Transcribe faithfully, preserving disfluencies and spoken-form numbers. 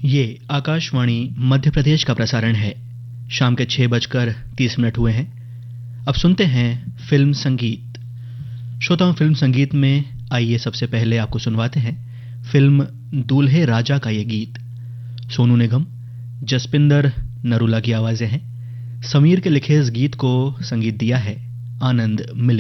ये आकाशवाणी मध्य प्रदेश का प्रसारण है। शाम के छह बजकर तीस मिनट हुए हैं। अब सुनते हैं फिल्म संगीत। श्रोताओं, फिल्म संगीत में आइए सबसे पहले आपको सुनवाते हैं फिल्म दूल्हे राजा का ये गीत। सोनू निगम, जसपिंदर नरूला की आवाजें हैं। समीर के लिखे इस गीत को संगीत दिया है आनंद मिले